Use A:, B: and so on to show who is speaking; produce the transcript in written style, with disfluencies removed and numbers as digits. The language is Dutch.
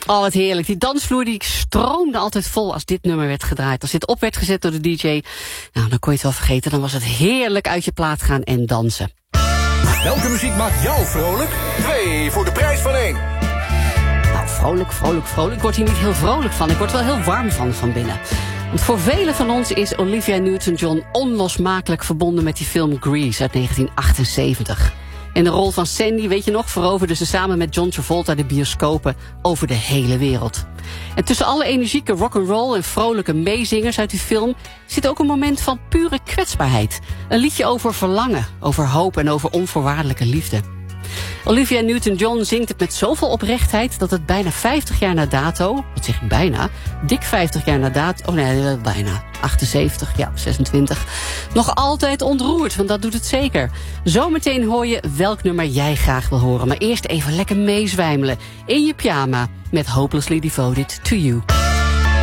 A: Oh, wat heerlijk. Die dansvloer die stroomde altijd vol als dit nummer werd gedraaid. Als dit op werd gezet door de DJ, nou, dan kon je het wel vergeten. Dan was het heerlijk uit je plaat gaan en dansen.
B: Welke muziek maakt jou vrolijk? 2 voor de prijs van 1.
A: Nou, vrolijk. Ik word hier niet heel vrolijk van. Ik word wel heel warm van binnen. Want voor velen van ons is Olivia Newton-John onlosmakelijk verbonden met die film Grease uit 1978. In de rol van Sandy, weet je nog, veroverde ze samen met John Travolta de bioscopen over de hele wereld. En tussen alle energieke rock'n'roll en vrolijke meezingers uit die film zit ook een moment van pure kwetsbaarheid. Een liedje over verlangen, over hoop en over onvoorwaardelijke liefde. Olivia Newton-John zingt het met zoveel oprechtheid dat het bijna 50 jaar na dato, wat zeg ik bijna, dik 50 jaar na dato, bijna 78, ja, 26, nog altijd ontroert, want dat doet het zeker. Zometeen hoor je welk nummer jij graag wil horen, maar eerst even lekker meezwijmelen in je pyjama met Hopelessly Devoted to You.